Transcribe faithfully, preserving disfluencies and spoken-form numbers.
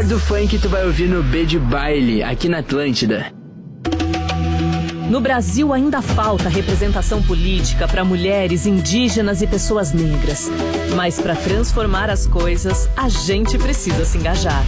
melhor do funk tu vai ouvir no B de Baile, aqui na Atlântida. No Brasil ainda falta representação política para mulheres, indígenas e pessoas negras. Mas para transformar as coisas, a gente precisa se engajar.